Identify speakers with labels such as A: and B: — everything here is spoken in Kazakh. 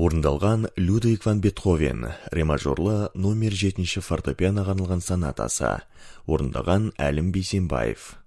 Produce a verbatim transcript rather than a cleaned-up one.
A: Орындалған Людвиг ван Бетховен, ре мажорлы номер жетінші фортепианоға арналған сонатасы. Орындаған Әлім Бейсенбаев.